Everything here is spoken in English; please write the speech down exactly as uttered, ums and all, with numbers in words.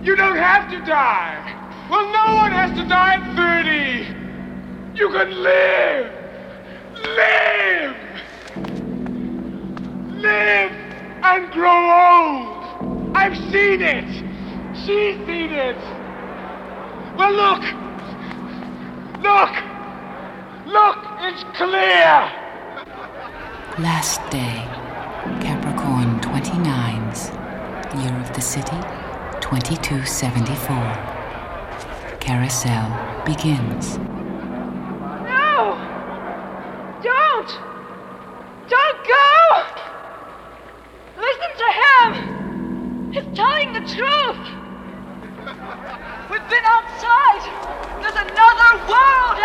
You don't have to die. Well, no one has to die at thirty. You can live. Live. Live and grow old. I've seen it. She's seen it. Well, look. Look. Look, it's clear. Last day, Capricorn twenty-nines, year of the city, twenty-two seventy-four. Carousel begins. No! Don't! Don't go! Listen to him! He's telling the truth! We've been outside! There's another world